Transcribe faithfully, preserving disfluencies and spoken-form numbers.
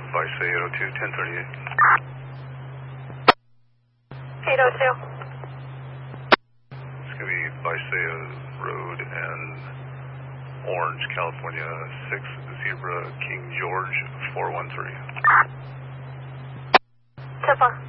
Vice eight oh two, ten thirty-eight. eight oh two. It's going to be Vice Road and Orange, California, six Zebra King George four one three. ten four.